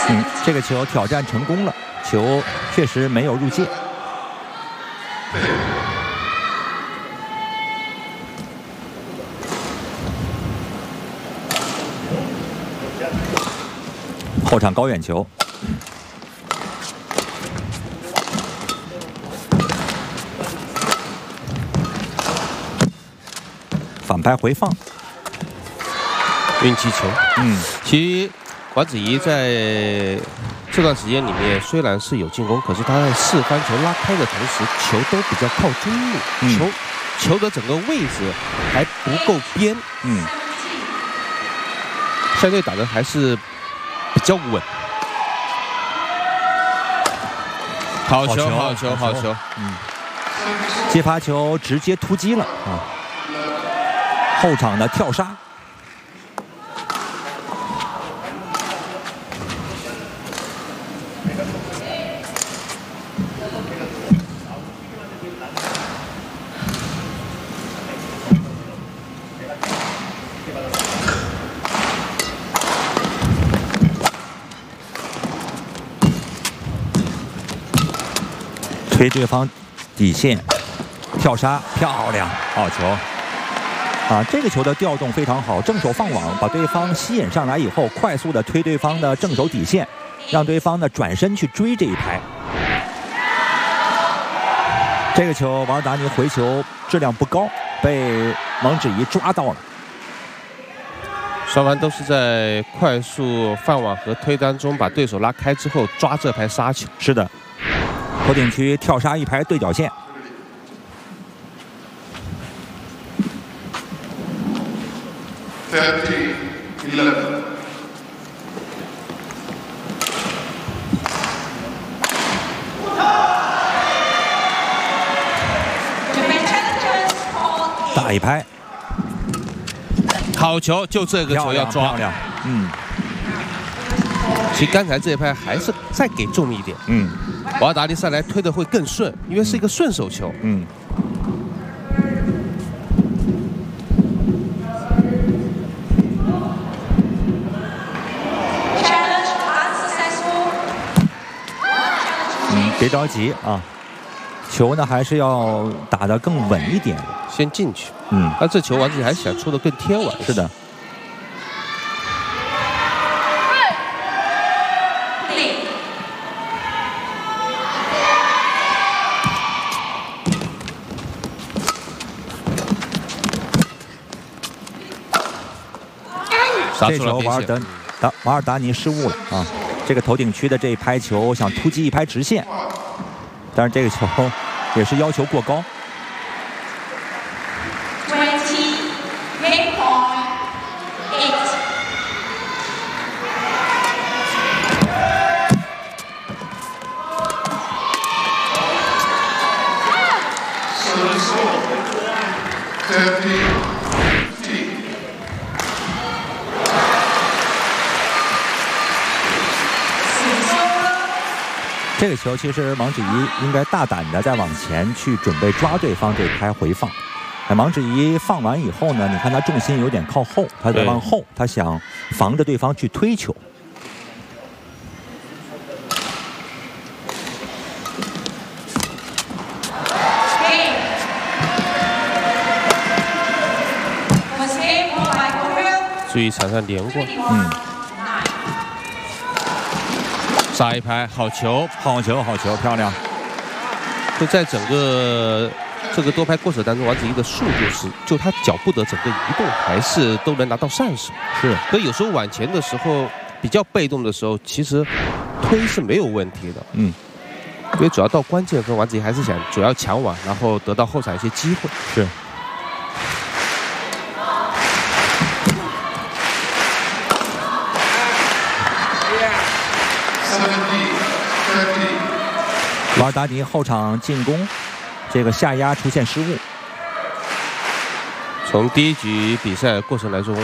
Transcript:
这个球挑战成功了，球确实没有入界。后场高远球。 反拍回放， 运气球。其实王子怡在这段时间里面虽然是有进攻，可是他在4番球拉开的同时，球都比较靠中路，球的整个位置还不够边，相对打的还是比较稳。好球，好球，好球！ 接发球直接突击了啊！ 后场的跳杀，推对方底线，跳杀漂亮，好球！ 啊，这个球的调动非常好，正手放网，把对方吸引上来以后，快速的推对方的正手底线，让对方呢转身去追这一拍。这个球王尔达尼回球质量不高，被蒙芷怡抓到了。 双方都是在快速放网和推当中把对手拉开之后抓这拍杀球。 是的，头顶区跳杀一拍对角线。 30-11. 打一拍， 好球！就这个球要抓， 漂亮。 其实刚才这一拍还是再给重一点。瓦尔达尼上来推的会更顺，因为是一个顺手球。 别着急啊，球呢还是要打得更稳一点， 先进去。那这球王子怡还想出的更天晚。 是的。这球瓦尔达尼失误了啊！这个头顶区的这一拍球想突击一拍直线，但是这个球也是要求过高。这个球其实王芷怡应该大胆的再往前去准备抓对方这拍回放。王芷怡放完以后呢，你看他重心有点靠后，他在往后，他想防着对方去推球。 注意场上连过。杀一拍，好球， 好球，好球，漂亮！ 就在整个这个多拍过程当中，王子怡的速度就他脚步的整个移动还是都能拿到上手。 是， 可有时候往前的时候比较被动的时候，其实推是没有问题的。因为主要到关键分，王子怡还是想主要抢网，然后得到后场一些机会。 是。瓦尔达尼后场进攻，这个下压出现失误。 从第一局比赛过程来说，